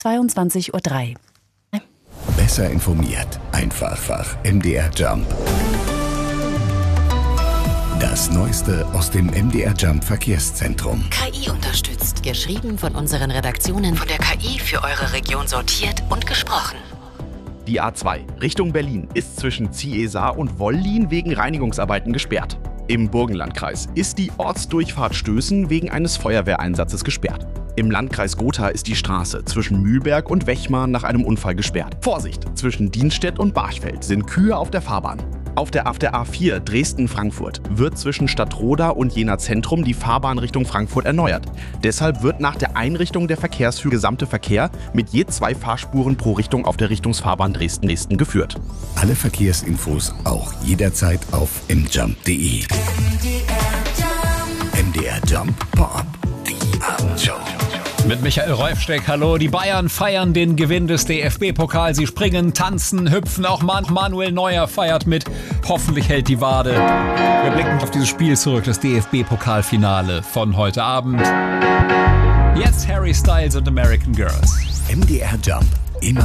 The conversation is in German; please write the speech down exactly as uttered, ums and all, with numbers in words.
zweiundzwanzig Uhr drei. Besser informiert. Einfach M D R Jump. Das Neueste aus dem M D R Jump Verkehrszentrum. K I unterstützt. Geschrieben von unseren Redaktionen. Von der K I für eure Region sortiert und gesprochen. Die A zwei Richtung Berlin ist zwischen Ziesar und Wollin wegen Reinigungsarbeiten gesperrt. Im Burgenlandkreis ist die Ortsdurchfahrt Stößen wegen eines Feuerwehreinsatzes gesperrt. Im Landkreis Gotha ist die Straße zwischen Mühlberg und Wechmar nach einem Unfall gesperrt. Vorsicht! Zwischen Dienstedt und Barchfeld sind Kühe auf der Fahrbahn. Auf der, auf der A vier Dresden-Frankfurt wird zwischen Stadtroda und Jena Zentrum die Fahrbahn Richtung Frankfurt erneuert. Deshalb wird nach der Einrichtung der Verkehrsführung gesamte Verkehr mit je zwei Fahrspuren pro Richtung auf der Richtungsfahrbahn Dresden-Dresden geführt. Alle Verkehrsinfos auch jederzeit auf m jump punkt de. M D R Jump Pop. Die Abendshow. Mit Michael Räufsteck, hallo. Die Bayern feiern den Gewinn des D F B-Pokals. Sie springen, tanzen, hüpfen. Auch Man- Manuel Neuer feiert mit. Hoffentlich hält die Wade. Wir blicken auf dieses Spiel zurück, das D F B-Pokalfinale von heute Abend. Jetzt Harry Styles und American Girls. M D R Jump